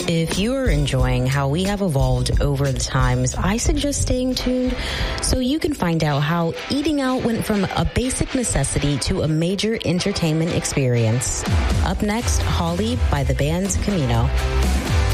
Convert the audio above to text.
If you are enjoying how we have evolved over the times, I suggest staying tuned so you can find out how eating out went from a basic necessity to a major entertainment experience. Up next, Holly by the band Camino.